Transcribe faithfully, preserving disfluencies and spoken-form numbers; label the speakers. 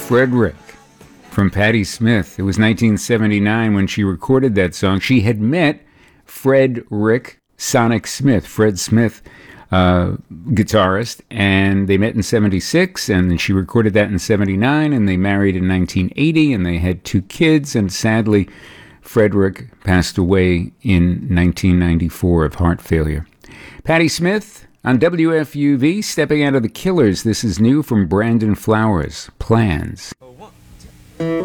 Speaker 1: Frederick from Patti Smith. It was nineteen seventy-nine when she recorded that song. She had met Frederick Sonic Smith, Fred Smith, uh, guitarist, and they met in seventy-six, and she recorded that in seventy-nine, and they married in nineteen eighty, and they had two kids, and sadly, Frederick passed away in nineteen ninety-four of heart failure. Patti Smith on W F U V, stepping out of the Killers. This is new from Brandon Flowers, Plans.